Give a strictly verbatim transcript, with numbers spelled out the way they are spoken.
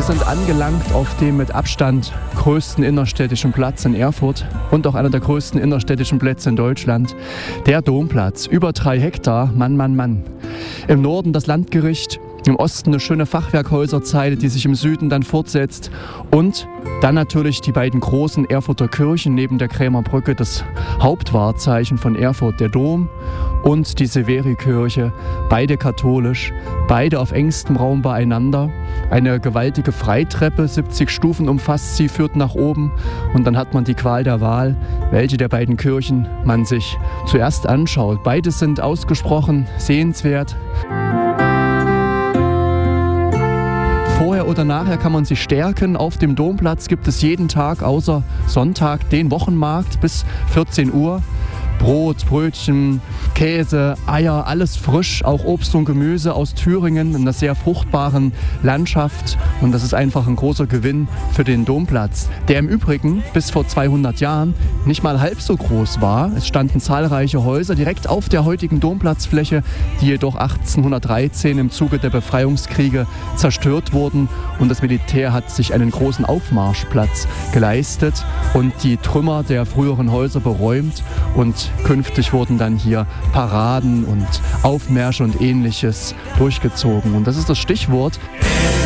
sind angelangt auf dem mit Abstand größten innerstädtischen Platz in Erfurt und auch einer der größten innerstädtischen Plätze in Deutschland, der Domplatz. Über drei Hektar, Mann, Mann, Mann. Im Norden das Landgericht, im Osten eine schöne Fachwerkhäuserzeile, die sich im Süden dann fortsetzt. Und dann natürlich die beiden großen Erfurter Kirchen neben der Krämerbrücke, das Hauptwahrzeichen von Erfurt, der Dom und die Severikirche, beide katholisch, beide auf engstem Raum beieinander. Eine gewaltige Freitreppe, siebzig Stufen umfasst sie, führt nach oben und dann hat man die Qual der Wahl, welche der beiden Kirchen man sich zuerst anschaut. Beide sind ausgesprochen sehenswert. Vorher oder nachher kann man sich stärken. Auf dem Domplatz gibt es jeden Tag außer Sonntag den Wochenmarkt bis vierzehn Uhr. Brot, Brötchen, Käse, Eier, alles frisch, auch Obst und Gemüse aus Thüringen in einer sehr fruchtbaren Landschaft. Und das ist einfach ein großer Gewinn für den Domplatz, der im Übrigen bis vor zweihundert Jahren nicht mal halb so groß war. Es standen zahlreiche Häuser direkt auf der heutigen Domplatzfläche, die jedoch achtzehnhundertdreizehn im Zuge der Befreiungskriege zerstört wurden. Und das Militär hat sich einen großen Aufmarschplatz geleistet und die Trümmer der früheren Häuser beräumt. Und künftig wurden dann hier Paraden und Aufmärsche und Ähnliches durchgezogen. Und das ist das Stichwort.